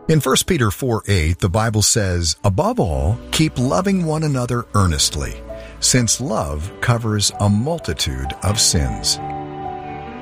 In 1 Peter 4:8, the Bible says, "Above all, keep loving one another earnestly, since love covers a multitude of sins."